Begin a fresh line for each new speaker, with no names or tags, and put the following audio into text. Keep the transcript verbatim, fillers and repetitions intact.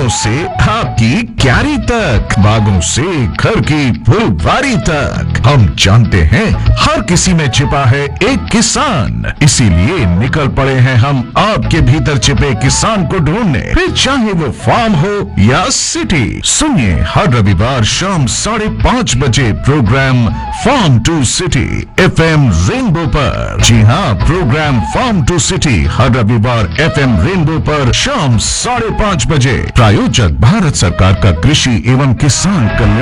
मंडियों से आपकी क्यारी तक, बागों से घर की फुलवारी तक, हम जानते हैं हर किसी में छिपा है एक किसान। इसीलिए निकल पड़े हैं हम आपके भीतर छिपे किसान को ढूंढने, फिर चाहे वो फार्म हो या सिटी। सुनिए हर रविवार शाम साढ़े पाँच बजे programme farm to city F M rainbow पर। जी हाँ, प्रोग्राम फार्म टू सिटी हर रविवार एफ एम रेनबो पर शाम साढ़े पाँच बजे। प्रायोजक भारत सरकार का कृषि एवं किसान कल्याण